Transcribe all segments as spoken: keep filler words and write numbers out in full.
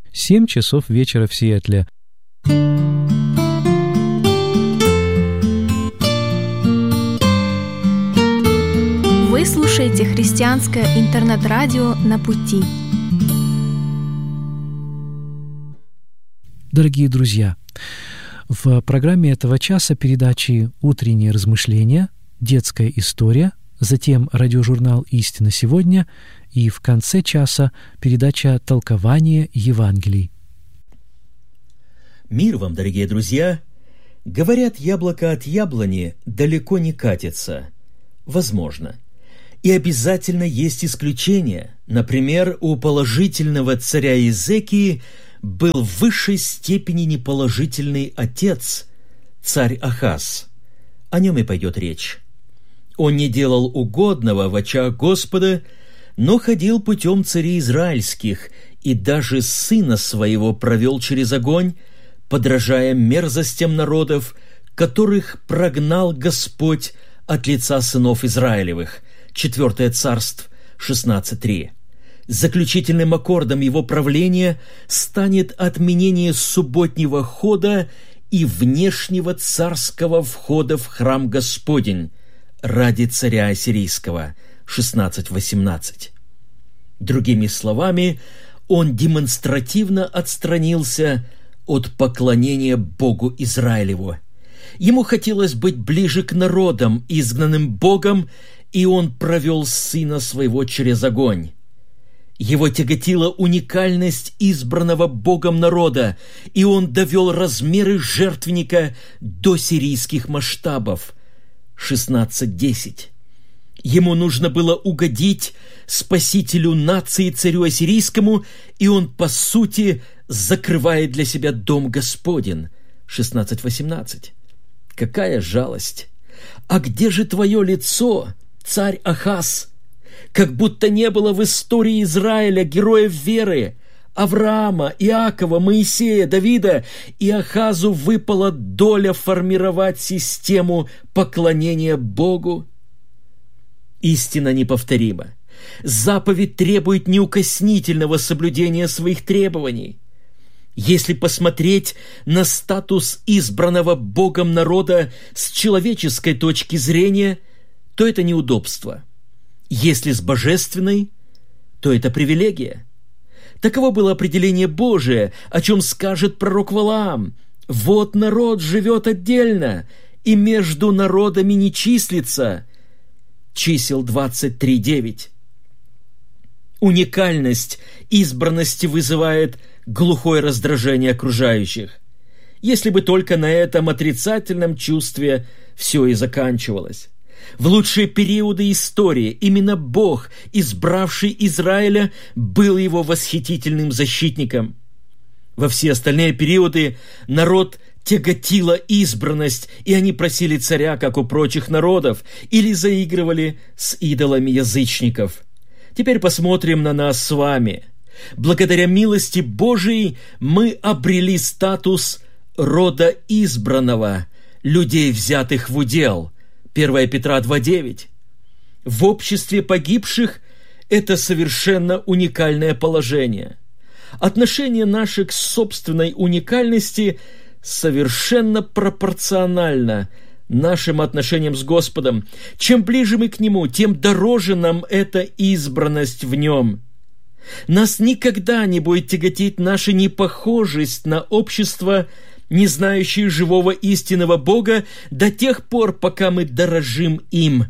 семь часов вечера в Сиэтле. Вы слушаете христианское интернет-радио «На пути». Дорогие друзья, в программе этого часа передачи «Утренние размышления», «Детская история», затем радиожурнал «Истина сегодня» и в конце часа передача «Толкование Евангелий». Мир вам, дорогие друзья! Говорят, яблоко от яблони далеко не катится. Возможно. И обязательно есть исключения. Например, у положительного царя Иезекии был в высшей степени неположительный отец, царь Ахаз. О нем и пойдет речь. Он не делал угодного в очах Господа, но ходил путем царей израильских и даже сына своего провел через огонь, подражая мерзостям народов, которых прогнал Господь от лица сынов Израилевых. Четвертое царств, шестнадцать три. Заключительным аккордом его правления станет отменение субботнего хода и внешнего царского входа в храм Господень ради царя Ассирийского, шестнадцать восемнадцать. Другими словами, он демонстративно отстранился от поклонения Богу Израилеву. Ему хотелось быть ближе к народам, изгнанным Богом, и он провел сына своего через огонь. Его тяготила уникальность избранного Богом народа, и он довел размеры жертвенника до сирийских масштабов, шестнадцать десять. Ему нужно было угодить спасителю нации царю ассирийскому, и он, по сути, закрывает для себя дом Господень, шестнадцать восемнадцать. Какая жалость! А где же твое лицо, царь Ахаз? Как будто не было в истории Израиля героев веры, Авраама, Иакова, Моисея, Давида, и Ахазу выпала доля формировать систему поклонения Богу. Истина неповторима. Заповедь требует неукоснительного соблюдения своих требований. Если посмотреть на статус избранного Богом народа с человеческой точки зрения, то это неудобство. Если с божественной, то это привилегия. Таково было определение Божие, о чем скажет пророк Валаам. «Вот народ живет отдельно, и между народами не числится». Чисел двадцать три девять. Уникальность избранности вызывает глухое раздражение окружающих. Если бы только на этом отрицательном чувстве все и заканчивалось. В лучшие периоды истории именно Бог, избравший Израиля, был его восхитительным защитником. Во все остальные периоды народ тяготила избранность, и они просили царя, как у прочих народов, или заигрывали с идолами язычников. Теперь посмотрим на нас с вами. Благодаря милости Божией мы обрели статус рода избранного, людей, взятых в удел. первое Петра два девять. В обществе погибших это совершенно уникальное положение. Отношение наше к собственной уникальности совершенно пропорционально нашим отношениям с Господом. Чем ближе мы к Нему, тем дороже нам эта избранность в Нем. Нас никогда не будет тяготить наша непохожесть на общество, не знающее живого истинного Бога, до тех пор, пока мы дорожим им.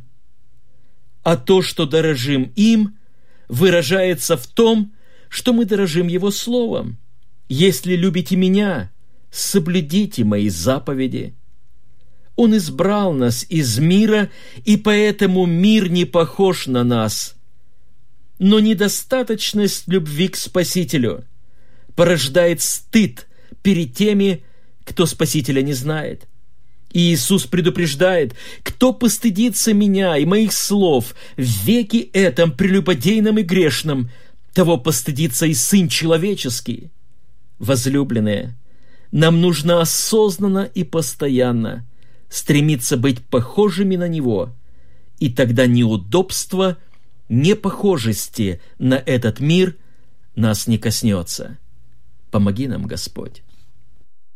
А то, что дорожим им, выражается в том, что мы дорожим Его Словом. «Если любите Меня, соблюдите Мои заповеди». Он избрал нас из мира, и поэтому мир не похож на нас. Но недостаточность любви к Спасителю порождает стыд перед теми, кто Спасителя не знает. И Иисус предупреждает: «Кто постыдится Меня и Моих слов в веке этом прелюбодейном и грешном, того постыдится и Сын Человеческий». Возлюбленные, нам нужно осознанно и постоянно стремиться быть похожими на Него, и тогда неудобства, непохожести на этот мир нас не коснется. Помоги нам, Господь.